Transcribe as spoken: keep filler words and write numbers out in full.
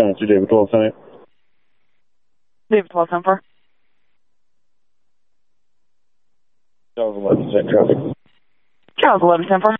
nine two David twelve ten eight. David twelve ten four. Charles eleven ten traffic. Charles eleven ten four.